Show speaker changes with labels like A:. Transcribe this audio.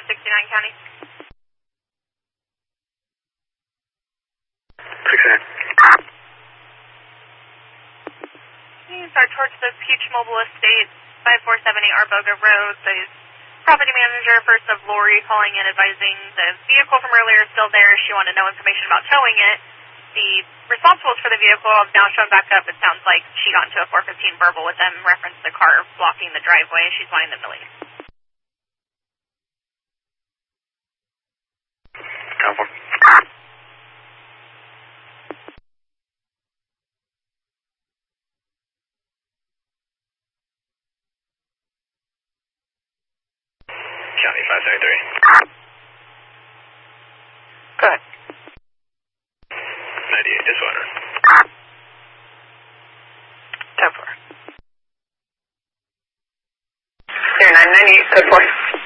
A: 69 County.
B: 69.
A: You can start towards the Peach Mobile Estate, 5478 Arboga Road. The property manager, first of Lori, calling in advising the vehicle from earlier is still there. She wanted to know information about towing it. The responsibles for the vehicle have now shown back up. It sounds like she got into a 415 verbal with them, referenced the car blocking the driveway. She's wanting them to leave.
B: Telephone. County 573.
A: Go ahead.
B: 98, disorder.
A: 10-4. 0998, code 4.